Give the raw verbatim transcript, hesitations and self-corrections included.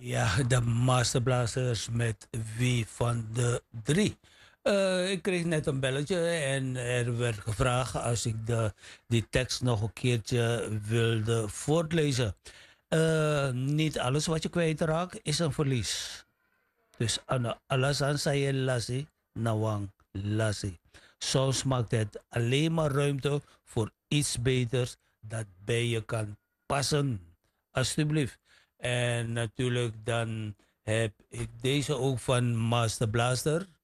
Ja, de Masterblasters met wie van de drie? Eh, ik kreeg net een belletje en er werd gevraagd als ik de, die tekst nog een keertje wilde voortlezen. Eh, niet alles wat je kwijtraakt is een verlies. Dus ano, alasan saya lasi, nawang lasi. Soms maakt het alleen maar ruimte voor iets beters dat bij je kan passen. Alsjeblieft. En natuurlijk dan heb ik deze ook van Master Blaster.